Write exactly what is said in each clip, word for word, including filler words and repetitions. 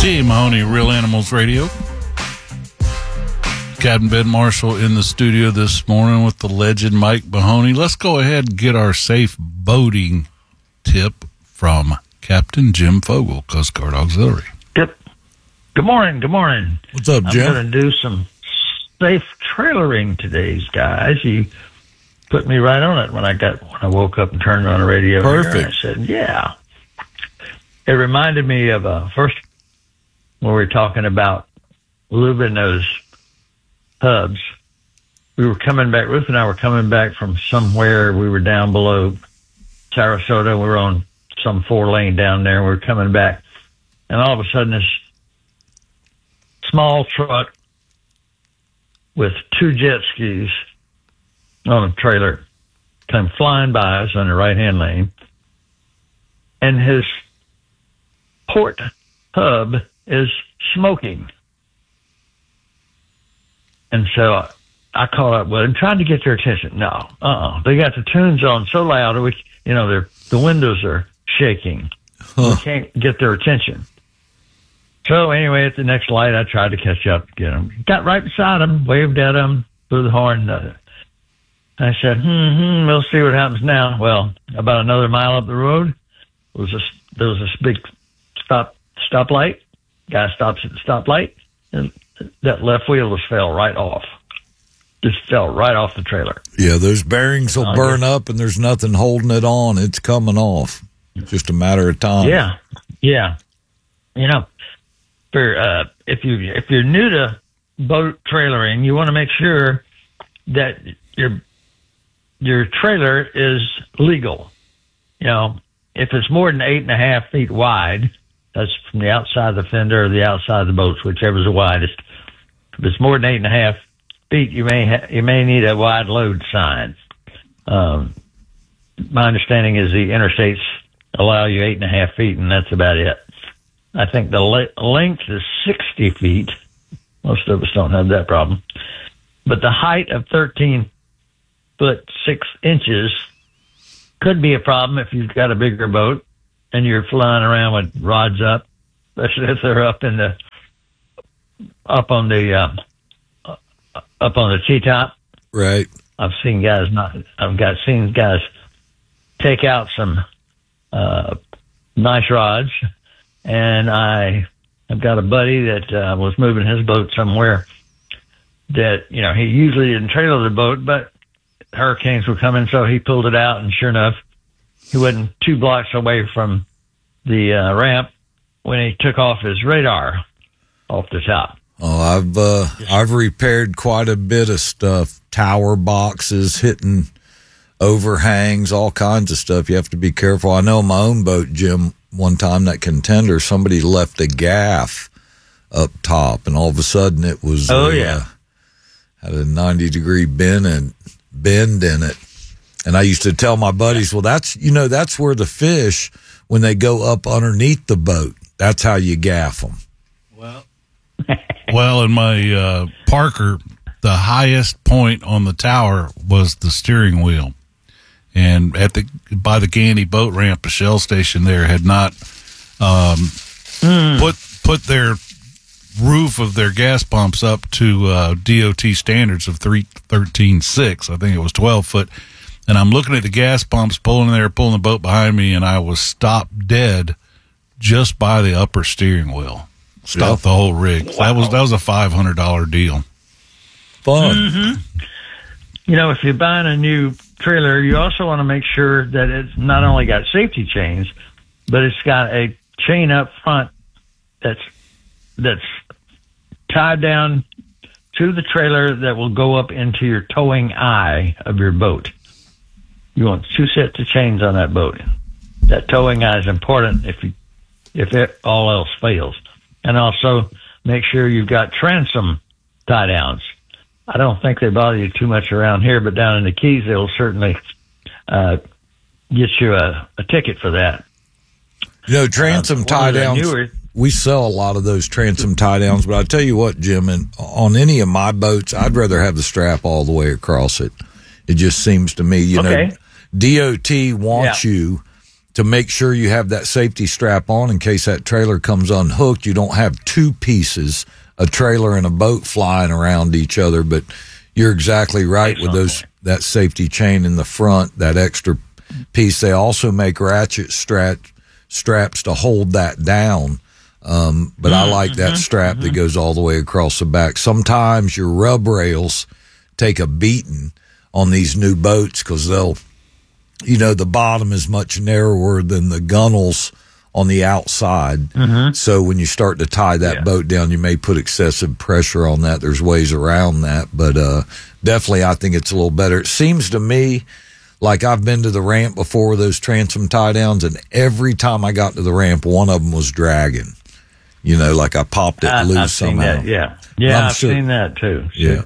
T. Mahoney, Real Animals Radio. Captain Ben Marshall in the studio this morning with the legend Mike Mahoney. Let's go ahead and get our safe boating tip from Captain Jim Fogle, Coast Guard Auxiliary. Good, good morning, good morning. What's up, Jim? I'm going to do some safe trailering today, guys. You put me right on it when I got when I woke up and turned on the radio. Perfect. Here, I said, yeah. It reminded me of uh, first when we were talking about lubing those hubs. We were coming back, Ruth and I were coming back from somewhere. We were down below Sarasota. We were on some four lane down there. We were coming back. And all of a sudden, this small truck with two jet skis on a trailer came flying by us on the right-hand lane. And his port hub is smoking. And so I called up with him, trying to get their attention. No, uh-uh. They got the tunes on so loud, we, you know, they're, the windows are shaking. Huh. We can't get their attention. So anyway, at the next light, I tried to catch up, get them. Got right beside them, waved at them, blew the horn. Uh, I said, hmm, hmm, we'll see what happens now. Well, about another mile up the road, was a, there was this big stop stoplight. Guy stops at the stoplight, and that left wheel just fell right off. Just fell right off the trailer. Yeah, those bearings will uh, burn yeah. up, and there's nothing holding it on. It's coming off. It's just a matter of time. Yeah, yeah. You know, for uh, if you if you're new to boat trailering, you want to make sure that your your trailer is legal. You know, if it's more than eight and a half feet wide, that's from the outside of the fender or the outside of the boats, whichever's the widest. If it's more than eight and a half feet, you may ha- you may need a wide load sign. Um, my understanding is the interstates allow you eight and a half feet, and that's about it. I think the le- length is sixty feet. Most of us don't have that problem. But the height of thirteen foot six inches could be a problem if you've got a bigger boat and you're flying around with rods up, especially if they're up in the up on the uh, up on the T-top. Right. I've seen guys not. I've got seen guys take out some uh, nice rods, and I I've got a buddy that uh, was moving his boat somewhere that, you know, he usually didn't trailer the boat, but hurricanes were coming, so he pulled it out, and sure enough, he wasn't two blocks away from the uh, ramp when he took off his radar off the top. Oh, I've uh, I've repaired quite a bit of stuff. Tower boxes, hitting overhangs, all kinds of stuff. You have to be careful. I know my own boat, Jim, one time, that Contender, somebody left a gaff up top, and all of a sudden it was oh a, yeah uh, had a ninety degree bend and bend in it. And I used to tell my buddies, well, that's, you know, that's where the fish, when they go up underneath the boat, that's how you gaff them. Well, well, in my uh, Parker, the highest point on the tower was the steering wheel. And at the by the Gandy boat ramp, the Shell station there had not um, mm. put put their roof of their gas pumps up to uh, D O T standards of three thirteen six. I think it was twelve foot. And I'm looking at the gas pumps pulling there, pulling the boat behind me, and I was stopped dead just by the upper steering wheel. Stopped yep. the whole rig. Wow. That was that was a five hundred dollars deal. Fun. Mm-hmm. You know, if you're buying a new trailer, you also want to make sure that it's not only got safety chains, but it's got a chain up front that's that's tied down to the trailer that will go up into your towing eye of your boat. You want two sets of chains on that boat. That towing eye is important if you, if it, all else fails. And also make sure you've got transom tie downs. I don't think they bother you too much around here, but down in the Keys, they'll certainly uh, get you a, a ticket for that. You know, transom uh, tie downs, newer, we sell a lot of those transom tie downs, but I tell you what, Jim, and on any of my boats, I'd rather have the strap all the way across it. It just seems to me, you okay. know, D O T wants yeah. you to make sure you have that safety strap on in case that trailer comes unhooked. You don't have two pieces, a trailer and a boat flying around each other, but you're exactly right with those that safety chain in the front, that extra piece. They also make ratchet strap, straps to hold that down. Um, but mm-hmm. I like that strap mm-hmm. that goes all the way across the back. Sometimes your rub rails take a beating on these new boats because they'll, you know, the bottom is much narrower than the gunnels on the outside. Mm-hmm. So when you start to tie that yeah. boat down, you may put excessive pressure on that. There's ways around that, but uh, definitely I think it's a little better. It seems to me like I've been to the ramp before with those transom tie downs, and every time I got to the ramp, one of them was dragging. You know, like I popped it I, loose I've seen somehow. That, yeah, yeah, I've sure. seen that too. So. Yeah.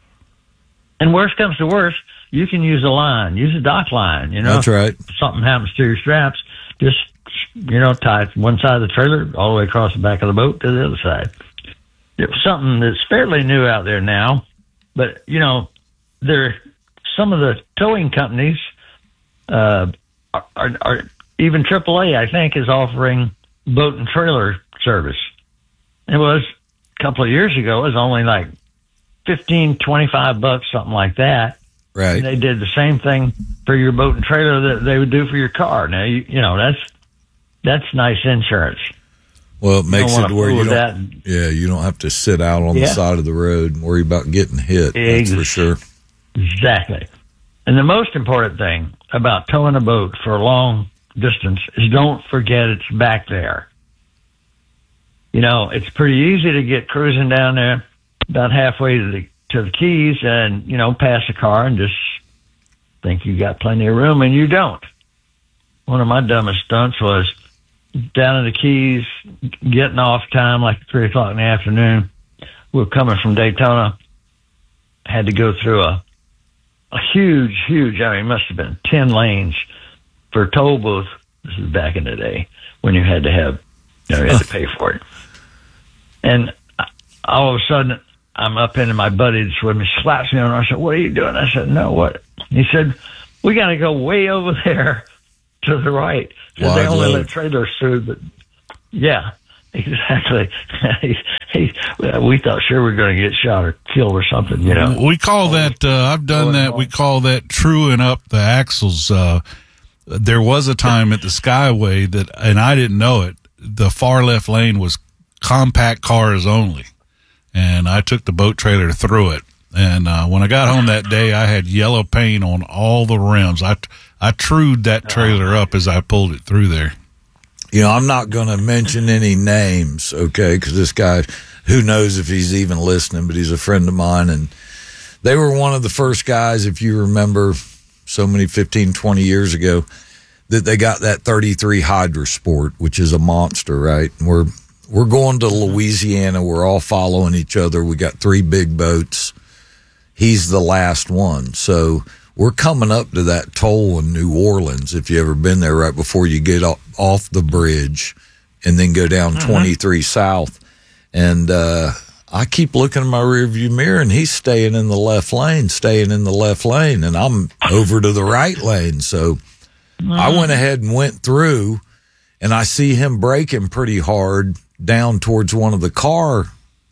And worst comes to worst, you can use a line, use a dock line. You know, that's right. If something happens to your straps, just you know, tie one side of the trailer all the way across the back of the boat to the other side. It's something that's fairly new out there now, but you know, there some of the towing companies uh, are, are, are even triple A, I think, is offering boat and trailer service. It was a couple of years ago. It was only like fifteen, twenty-five bucks, something like that. Right. And they did the same thing for your boat and trailer that they would do for your car. Now, you, you know, that's that's nice insurance. Well, it makes it where you don't, that. yeah, you don't have to sit out on yeah. the side of the road and worry about getting hit. That's for sure. Exactly. And the most important thing about towing a boat for a long distance is don't forget it's back there. You know, it's pretty easy to get cruising down there about halfway to the to the Keys and, you know, pass a car and just think you got plenty of room, and you don't. One of my dumbest stunts was down in the Keys, getting off time like three o'clock in the afternoon. We were coming from Daytona, had to go through a a huge, huge, I mean, it must have been ten lanes for a toll booth. This is back in the day when you had to have, you know, you had to pay for it. And all of a sudden, I'm up into my buddy that's with me, slaps me on. I said, "What are you doing?" I said, "No, what?" He said, "We got to go way over there to the right." So they only let trailers through, but yeah, exactly. he, he, we thought sure we were going to get shot or killed or something, you know. We call that, uh, I've done that, we call that truing up the axles. Uh, there was a time at the Skyway that, and I didn't know it, the far left lane was compact cars only. And I took the boat trailer through it. And uh, when I got home that day, I had yellow paint on all the rims. I, I trued that trailer up as I pulled it through there. You know, I'm not going to mention any names, okay, because this guy, who knows if he's even listening, but he's a friend of mine. And they were one of the first guys, if you remember, so many fifteen, twenty years ago, that they got that thirty-three Hydra Sport, which is a monster, right? And we're We're going to Louisiana. We're all following each other. We got three big boats. He's the last one. So we're coming up to that toll in New Orleans, if you ever been there, right before you get off the bridge and then go down mm-hmm. twenty-three South. And uh, I keep looking in my rearview mirror, and he's staying in the left lane, staying in the left lane, and I'm over to the right lane. So mm-hmm. I went ahead and went through, and I see him braking pretty hard down towards one of the car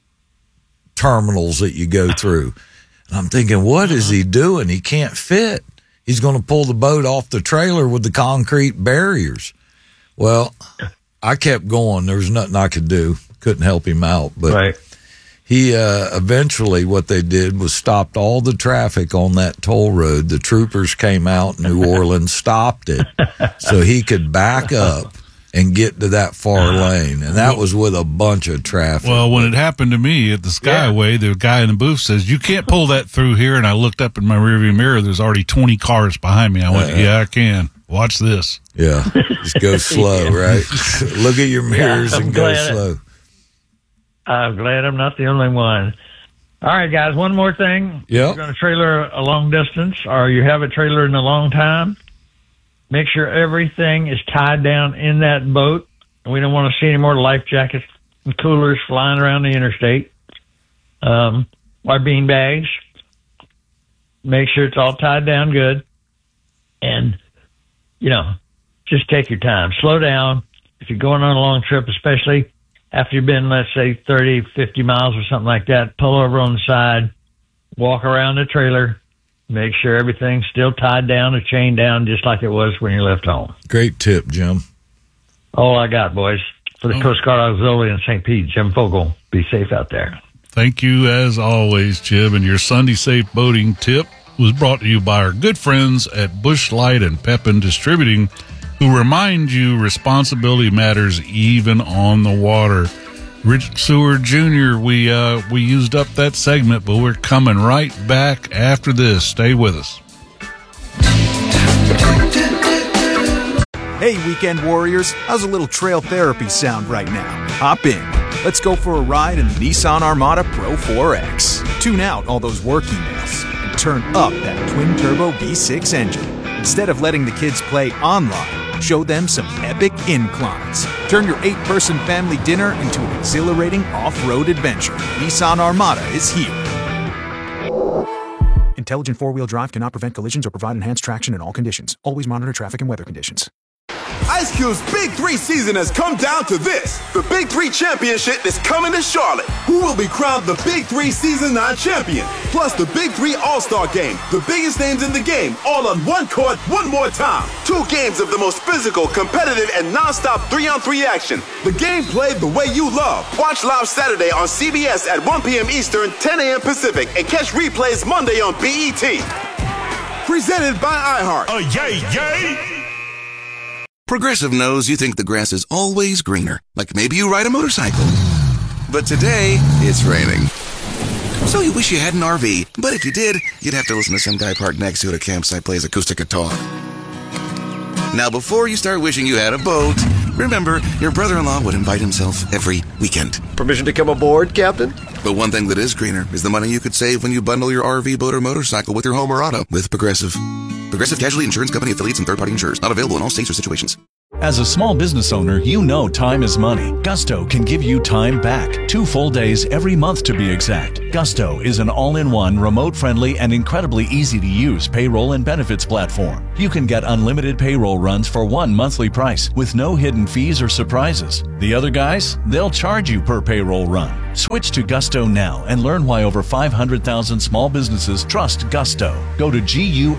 terminals that you go through. And I'm thinking, what is he doing? He can't fit. He's going to pull the boat off the trailer with the concrete barriers. Well, I kept going. There was nothing I could do. Couldn't help him out. But right. he uh, eventually, what they did was stopped all the traffic on that toll road. The troopers came out, New Orleans, stopped it so he could back up and get to that far lane. And that was with a bunch of traffic. Well, when it happened to me at the Skyway, yeah. the guy in the booth says, "You can't pull that through here." And I looked up in my rearview mirror. There's already twenty cars behind me. I went, uh, yeah, I can. Watch this. Yeah. Just go slow, yeah. right? Look at your mirrors yeah, and go slow. I'm glad I'm not the only one. All right, guys, one more thing. Yep. You're going to trailer a long distance, or you have a trailer in a long time. Make sure everything is tied down in that boat. We don't want to see any more life jackets and coolers flying around the interstate. Um, or bean bags. Make sure it's all tied down good. And, you know, just take your time. Slow down. If you're going on a long trip, especially after you've been, let's say, thirty, fifty miles or something like that, pull over on the side, walk around the trailer, make sure everything's still tied down or chained down just like it was when you left home. Great tip, Jim. All I got, boys. For the oh. Coast Guard Auxiliary in Saint Pete, Jim Fogel. Be safe out there. Thank you, as always, Jim. And your Sunday Safe Boating tip was brought to you by our good friends at Busch Light and Pepin Distributing, who remind you responsibility matters even on the water. Rich Seward Junior, we uh, we used up that segment, but we're coming right back after this. Stay with us. Hey, weekend warriors, how's a little trail therapy sound right now? Hop in. Let's go for a ride in the Nissan Armada Pro four X. Tune out all those work emails and turn up that twin-turbo V six engine. Instead of letting the kids play online, show them some epic inclines. Turn your eight-person family dinner into an exhilarating off-road adventure. Nissan Armada is here. Intelligent four-wheel drive cannot prevent collisions or provide enhanced traction in all conditions. Always monitor traffic and weather conditions. Ice Cube's Big Three season has come down to this. The Big Three Championship is coming to Charlotte. Who will be crowned the Big Three Season nine champion? Plus the Big Three All-Star Game. The biggest names in the game, all on one court, one more time. Two games of the most physical, competitive, and non-stop three-on-three action. The game played the way you love. Watch live Saturday on C B S at one p.m. Eastern, ten a.m. Pacific, and catch replays Monday on B E T. Presented by iHeart. Oh, yay, yay! Progressive knows you think the grass is always greener, like maybe you ride a motorcycle. But today, it's raining. So you wish you had an R V, but if you did, you'd have to listen to some guy parked next to it at a campsite plays acoustic guitar. Now, before you start wishing you had a boat, remember, your brother-in-law would invite himself every weekend. Permission to come aboard, Captain? But one thing that is greener is the money you could save when you bundle your R V, boat, or motorcycle with your home or auto with Progressive. Progressive Casualty Insurance Company affiliates and third-party insurers. Not available in all states or situations. As a small business owner, you know time is money. Gusto can give you time back. Two full days every month to be exact. Gusto is an all-in-one, remote-friendly, and incredibly easy-to-use payroll and benefits platform. You can get unlimited payroll runs for one monthly price with no hidden fees or surprises. The other guys, they'll charge you per payroll run. Switch to Gusto now and learn why over five hundred thousand small businesses trust Gusto. Go to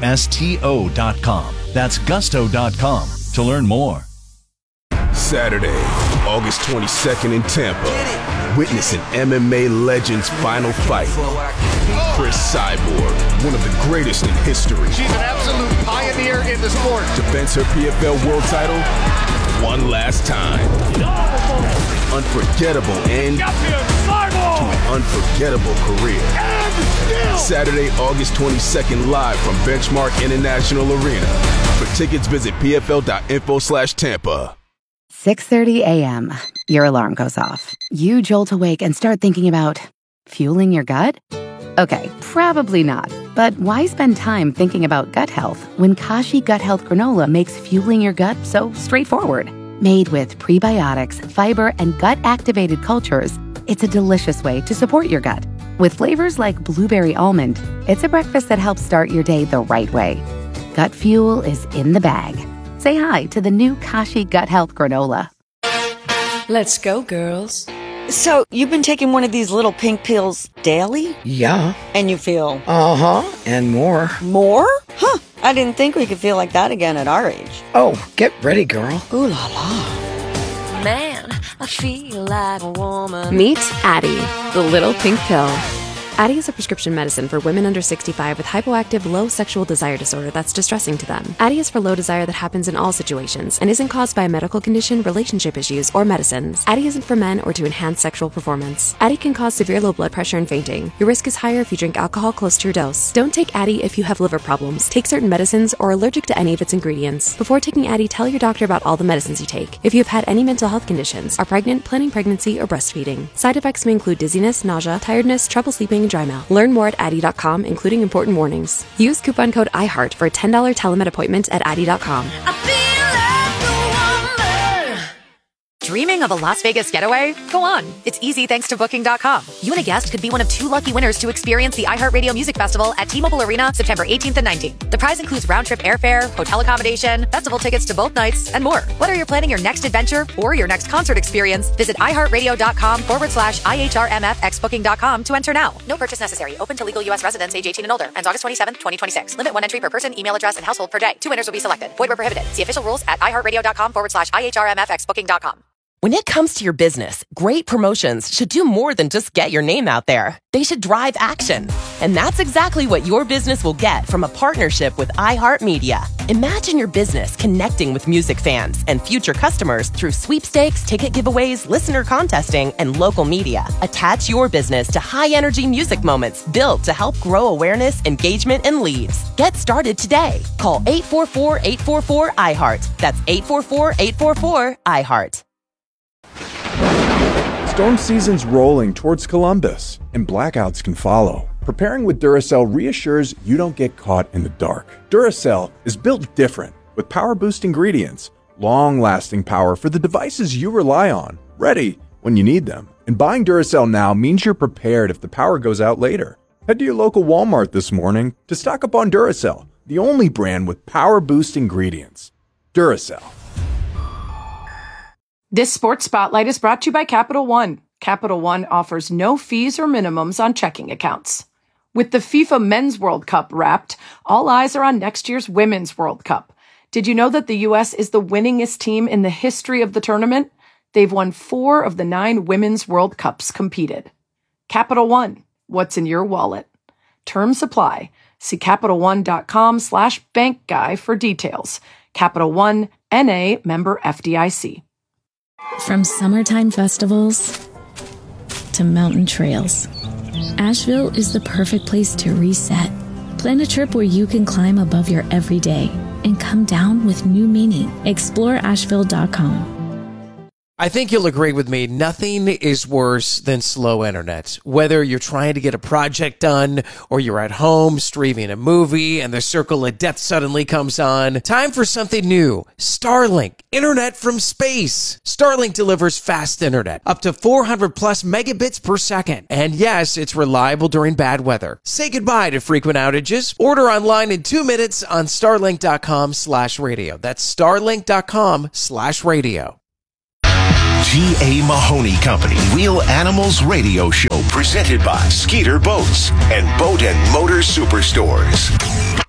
gusto dot com. That's gusto dot com to learn more. Saturday, August twenty-second in Tampa. Witness an M M A legend's final fight. Chris Cyborg, one of the greatest in history. She's an absolute pioneer in the sport. Defends her P F L world title one last time. Unforgettable end to an unforgettable career. Saturday, August twenty-second, live from Benchmark International Arena. For tickets, visit p f l dot info slash Tampa. six thirty a.m. Your alarm goes off. You jolt awake and start thinking about fueling your gut? Okay, probably not. But why spend time thinking about gut health when Kashi Gut Health Granola makes fueling your gut so straightforward? Made with prebiotics, fiber, and gut-activated cultures, it's a delicious way to support your gut. With flavors like blueberry almond, it's a breakfast that helps start your day the right way. Gut fuel is in the bag. Say hi to the new Kashi Gut Health Granola. Let's go, girls. So, you've been taking one of these little pink pills daily? Yeah. And you feel? Uh-huh, and more. More? Huh, I didn't think we could feel like that again at our age. Oh, get ready, girl. Ooh la la. Man, I feel like a woman. Meet Addyi, the little pink pill. Addyi is a prescription medicine for women under sixty-five with hypoactive low sexual desire disorder that's distressing to them. Addyi is for low desire that happens in all situations and isn't caused by a medical condition, relationship issues, or medicines. Addyi isn't for men or to enhance sexual performance. Addyi can cause severe low blood pressure and fainting. Your risk is higher if you drink alcohol close to your dose. Don't take Addyi if you have liver problems, take certain medicines, or are allergic to any of its ingredients. Before taking Addyi, tell your doctor about all the medicines you take. If you have had any mental health conditions, are pregnant, planning pregnancy, or breastfeeding. Side effects may include dizziness, nausea, tiredness, trouble sleeping, and dry mouth. Learn more at addyi dot com, including important warnings. Use coupon code iHeart for a ten dollars telemed appointment at addyi dot com. I feel like a woman. Dreaming of a Las Vegas getaway? Go on. It's easy thanks to Booking dot com. You and a guest could be one of two lucky winners to experience the iHeartRadio Music Festival at T-Mobile Arena September eighteenth and nineteenth. The prize includes round-trip airfare, hotel accommodation, festival tickets to both nights, and more. Whether you're planning your next adventure or your next concert experience, visit iHeartRadio.com forward slash IHRMFX Booking dot com to enter now. No purchase necessary. Open to legal U S residents age eighteen and older. Ends August twenty-seventh, twenty twenty-six. Limit one entry per person, email address, and household per day. Two winners will be selected. Void where prohibited. See official rules at iHeartRadio.com forward slash IHRMFX Booking dot com. When it comes to your business, great promotions should do more than just get your name out there. They should drive action. And that's exactly what your business will get from a partnership with iHeartMedia. Imagine your business connecting with music fans and future customers through sweepstakes, ticket giveaways, listener contesting, and local media. Attach your business to high-energy music moments built to help grow awareness, engagement, and leads. Get started today. Call eight four four, eight four four, I heart. That's eight four four, eight four four, I heart. Storm season's rolling towards Columbus, and blackouts can follow. Preparing with Duracell reassures you don't get caught in the dark. Duracell is built different, with power-boost ingredients, long-lasting power for the devices you rely on, ready when you need them. And buying Duracell now means you're prepared if the power goes out later. Head to your local Walmart this morning to stock up on Duracell, the only brand with power-boost ingredients. Duracell. This Sports Spotlight is brought to you by Capital One. Capital One offers no fees or minimums on checking accounts. With the FIFA Men's World Cup wrapped, all eyes are on next year's Women's World Cup. Did you know that the U S is the winningest team in the history of the tournament? They've won four of the nine Women's World Cups competed. Capital One, what's in your wallet? Terms apply. See CapitalOne.com slash bank guy for details. Capital One, N A, member F D I C. From summertime festivals to mountain trails, Asheville is the perfect place to reset. Plan a trip where you can climb above your everyday and come down with new meaning. Explore Asheville dot com. I think you'll agree with me, nothing is worse than slow internet. Whether you're trying to get a project done or you're at home streaming a movie and the circle of death suddenly comes on, time for something new. Starlink, internet from space. Starlink delivers fast internet, up to four hundred plus megabits per second. And yes, it's reliable during bad weather. Say goodbye to frequent outages. Order online in two minutes on starlink.com slash radio. That's starlink.com slash radio. G A. Mahoney Company Wheel Animals Radio Show, presented by Skeeter Boats and Boat and Motor Superstores.